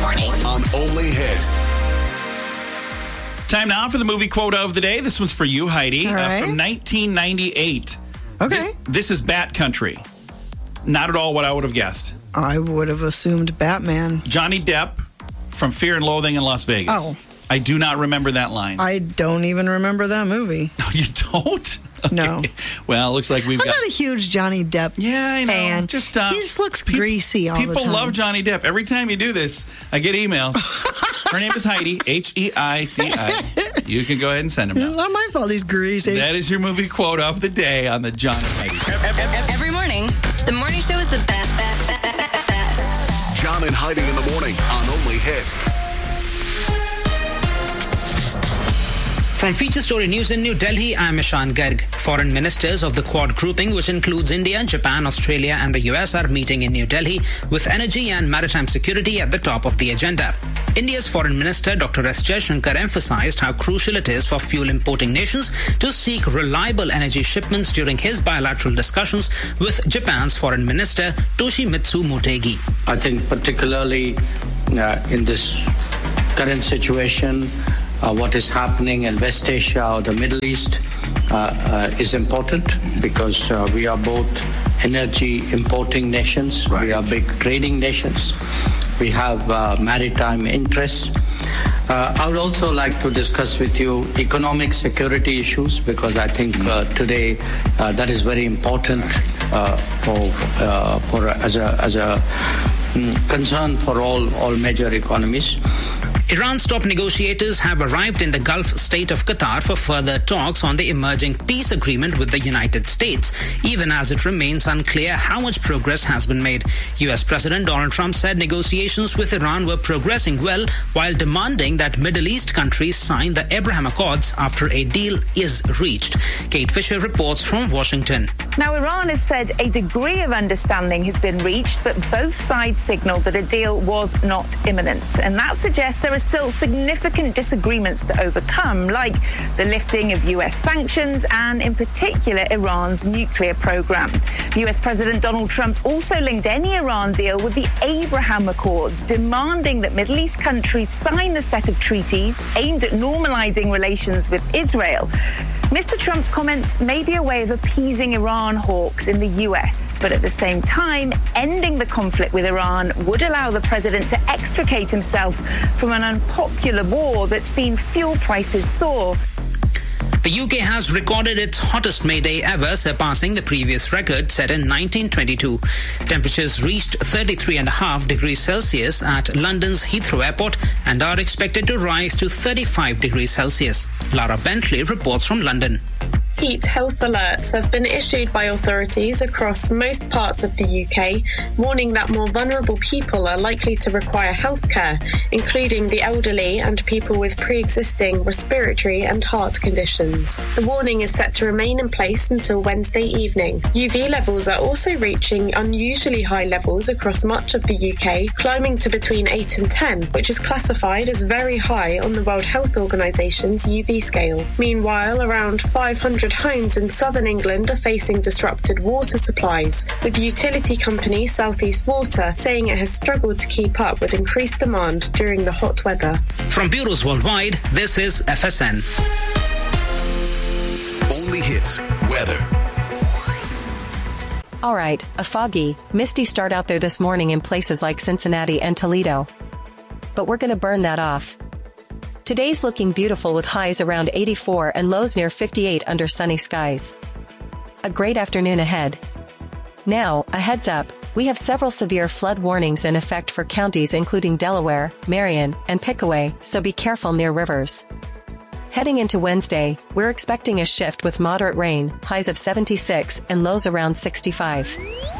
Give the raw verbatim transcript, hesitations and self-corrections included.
morning on Only Hit. Time now for the movie quote of the day. This one's for you, Heidi, All right. uh, from nineteen ninety-eight. Okay. This, this is Bat Country. Not at all what I would have guessed. I would have assumed Batman. Johnny Depp from Fear and Loathing in Las Vegas. Oh. I do not remember that line. I don't even remember that movie. No, you don't? Okay. No. Well, it looks like we've I'm got... not a huge Johnny Depp Yeah, I know. fan. Just, uh, he just looks pe- greasy all the time. People love Johnny Depp. Every time you do this, I get emails. Her name is Heidi, H E I D I. You can go ahead and send them It's now. not my fault he's greasy. That is your movie quote of the day on the John and Heidi. every morning. The morning show is the best, best, best, best, best. John and Heidi in the morning on Only Hit. From Feature Story News in New Delhi, I'm Ishan Garg. Foreign ministers of the Quad grouping, which includes India, Japan, Australia and the U S, are meeting in New Delhi with energy and maritime security at the top of the agenda. India's Foreign Minister Doctor S. Jaishankar emphasized how crucial it is for fuel importing nations to seek reliable energy shipments during his bilateral discussions with Japan's Foreign Minister Toshimitsu Motegi. I think particularly uh, in this current situation, Uh, what is happening in West Asia or the Middle East uh, uh, is important because uh, we are both energy importing nations. Right. We are big trading nations. We have uh, maritime interests. Uh, I would also like to discuss with you economic security issues because I think uh, today uh, that is very important uh, for uh, for as a as a mm, concern for all all major economies. Iran's top negotiators have arrived in the Gulf state of Qatar for further talks on the emerging peace agreement with the United States, even as it remains unclear how much progress has been made. U S President Donald Trump said negotiations with Iran were progressing well while demanding that Middle East countries sign the Abraham Accords after a deal is reached. Kate Fisher reports from Washington. Now, Iran has said a degree of understanding has been reached, but both sides signaled that a deal was not imminent. And that suggests there are still significant disagreements to overcome, like the lifting of U S sanctions and, in particular, Iran's nuclear program. U S President Donald Trump's also linked any Iran deal with the Abraham Accords, demanding that Middle East countries sign the set of treaties aimed at normalizing relations with Israel. Mister Trump's comments may be a way of appeasing Iran hawks in the U S, but at the same time, ending the conflict with Iran would allow the president to extricate himself from an unpopular war that's seen fuel prices soar. The U K has recorded its hottest May Day ever, surpassing the previous record set in nineteen twenty-two. Temperatures reached thirty-three point five degrees Celsius at London's Heathrow Airport and are expected to rise to thirty-five degrees Celsius. Lara Bentley reports from London. Heat health alerts have been issued by authorities across most parts of the U K, warning that more vulnerable people are likely to require healthcare, including the elderly and people with pre-existing respiratory and heart conditions. The warning is set to remain in place until Wednesday evening. U V levels are also reaching unusually high levels across much of the U K, climbing to between eight and ten, which is classified as very high on the World Health Organization's U V scale. Meanwhile, around five hundred homes in southern England are facing disrupted water supplies, with utility company South East Water saying it has struggled to keep up with increased demand during the hot weather. From bureaus worldwide, this is F S N. Only Hits weather. All right, a foggy, misty start out there this morning in places like Cincinnati and Toledo. But we're going to burn that off. Today's looking beautiful with highs around eighty-four and lows near fifty-eight under sunny skies. A great afternoon ahead. Now, a heads up, we have several severe flood warnings in effect for counties including Delaware, Marion, and Pickaway, so be careful near rivers. Heading into Wednesday, we're expecting a shift with moderate rain, highs of seventy-six and lows around sixty-five.